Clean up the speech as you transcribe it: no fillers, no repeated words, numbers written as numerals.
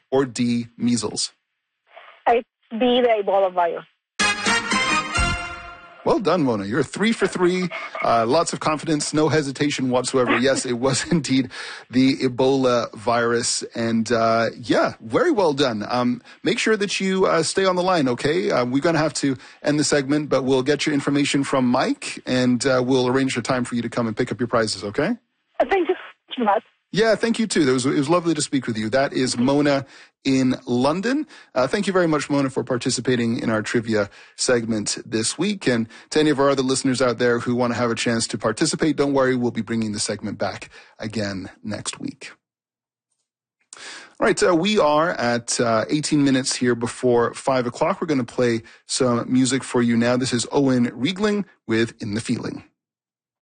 or D, measles? It's B, the Ebola virus. Well done, Mona. You're 3 for 3. Lots of confidence, no hesitation whatsoever. Yes, it was indeed the Ebola virus. And very well done. Make sure that you stay on the line, okay? We're going to have to end the segment, but we'll get your information from Mike, and we'll arrange a time for you to come and pick up your prizes, okay? Thank you so much. Yeah, thank you too. It was lovely to speak with you. That is Mona in London. Thank you very much, Mona, for participating in our trivia segment this week. And to any of our other listeners out there who want to have a chance to participate, don't worry, we'll be bringing the segment back again next week. All right, we are at 18 minutes here before 5 o'clock. We're going to play some music for you now. This is Owen Riegling with In the Feeling.